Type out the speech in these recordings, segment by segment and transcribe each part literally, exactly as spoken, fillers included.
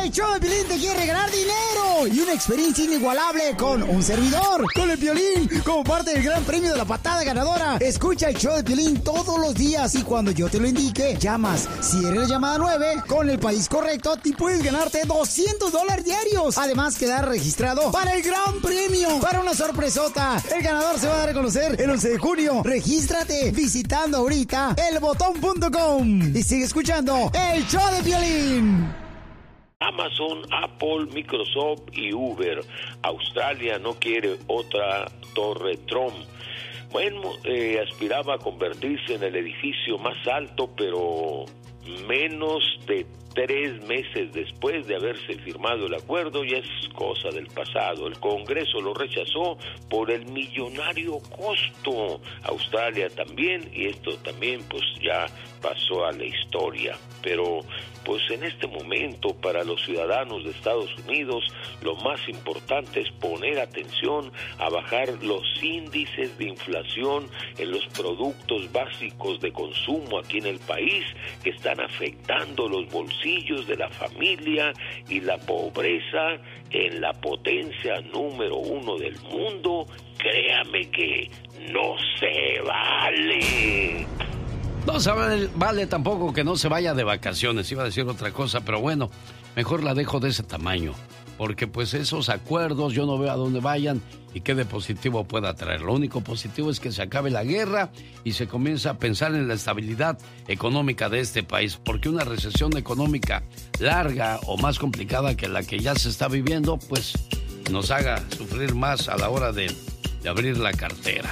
El show de Piolín te quiere ganar dinero y una experiencia inigualable con un servidor, con el Piolín, como parte del gran premio de la patada ganadora. Escucha el show de Piolín todos los días y cuando yo te lo indique, llamas. Si eres la llamada nueve, con el país correcto, te puedes ganarte doscientos dólares diarios. Además, quedar registrado para el gran premio, para una sorpresota. El ganador se va a dar a conocer el once de junio. Regístrate visitando ahorita el botón punto com y sigue escuchando el show de Piolín. Amazon, Apple, Microsoft y Uber. Australia no quiere otra Torre Trump. Bueno, eh, aspiraba a convertirse en el edificio más alto, pero menos de tres meses después de haberse firmado el acuerdo ya es cosa del pasado. El Congreso lo rechazó por el millonario costo. Australia también, y esto también pues ya pasó a la historia. Pero pues en este momento para los ciudadanos de Estados Unidos lo más importante es poner atención a bajar los índices de inflación en los productos básicos de consumo aquí en el país, que están afectando los bolsillos de la familia y la pobreza en la potencia número uno del mundo. Créame que no se vale. No se vale, vale tampoco que no se vaya de vacaciones. Iba a decir otra cosa, pero bueno, mejor la dejo de ese tamaño. Porque pues esos acuerdos yo no veo a dónde vayan y qué de positivo pueda traer. Lo único positivo es que se acabe la guerra y se comienza a pensar en la estabilidad económica de este país. Porque una recesión económica larga o más complicada que la que ya se está viviendo, pues nos haga sufrir más a la hora de, de abrir la cartera.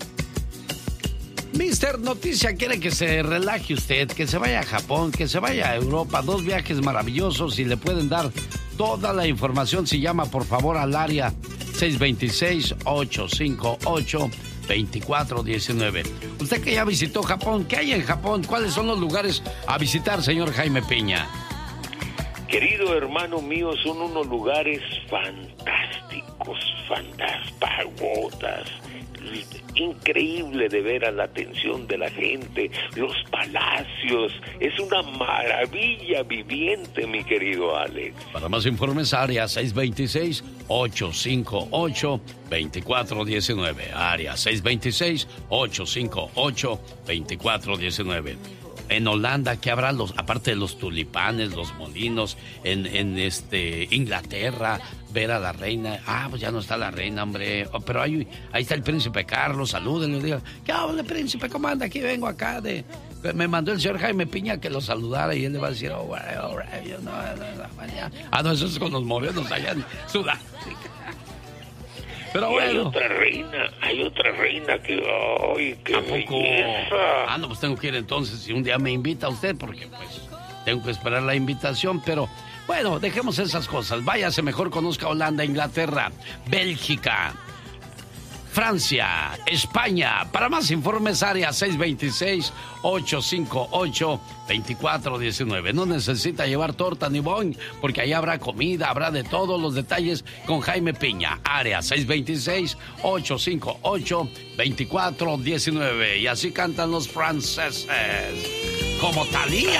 Mister Noticia quiere que se relaje usted, que se vaya a Japón, que se vaya a Europa. Dos viajes maravillosos y le pueden dar toda la información si llama por favor al área seis dos seis, ocho cinco ocho, dos cuatro uno nueve. Usted que ya visitó Japón, ¿qué hay en Japón? ¿Cuáles son los lugares a visitar, señor Jaime Piña? Querido hermano mío, son unos lugares fantásticos, fantásticos, pagodas. Increíble de ver a la atención de la gente, los palacios, es una maravilla viviente, mi querido Alex. Para más informes, área seis dos seis, ocho cinco ocho, dos cuatro uno nueve, área seis dos seis, ocho cinco ocho, dos cuatro uno nueve. En Holanda, ¿qué habrá? Los, aparte de los tulipanes, los molinos, en, en este Inglaterra, ver a la reina. Ah, pues ya no está la reina, hombre. Oh, pero ahí, ahí está el príncipe Carlos, salúdenlo. Diga, ¿qué habla, príncipe? ¿Cómo anda? Aquí vengo acá de... Me mandó el señor Jaime Piña que lo saludara y él le va a decir, oh, right, all right, yo no, no, no, ah, no, eso es con los morenos allá en Sudáfrica. Pero y bueno. Hay otra reina, hay otra reina que, ay, qué ¿A poco? belleza. Ah, no, pues tengo que ir entonces, si un día me invita usted, porque pues tengo que esperar la invitación, pero bueno, dejemos esas cosas. Váyase, mejor conozca Holanda, Inglaterra, Bélgica, Francia, España. Para más informes, área seis dos seis, ocho cinco ocho, dos cuatro uno nueve. No necesita llevar torta ni boing, porque ahí habrá comida, habrá de todos los detalles con Jaime Piña. Área seis dos seis, ocho cinco ocho, dos cuatro uno nueve. Y así cantan los franceses, como Thalía.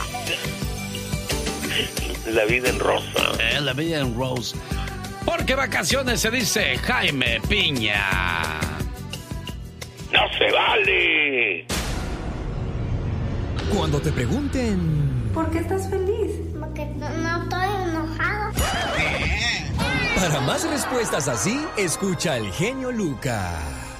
La vida en rosa. Eh, la vida en rose. Porque vacaciones se dice Jaime Piña. ¡No se vale! Cuando te pregunten... ¿Por qué estás feliz? Porque no, no estoy enojado. Para más respuestas así, escucha al genio Lucas.